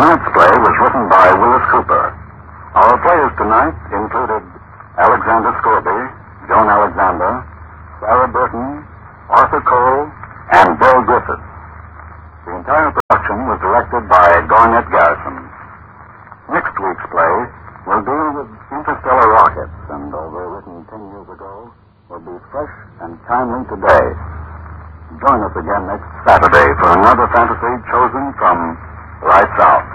Tonight's play was written by Willis Cooper. Our players tonight included Alexander Scorby, Joan Alexander, Sarah Burton, Arthur Cole, and Bill Griffith. The entire production was directed by Garnett Garrison. Next week's play will deal with interstellar rockets, and although written 10 years ago, will be fresh and timely today. Join us again next Saturday for another fantasy chosen from Lights Out.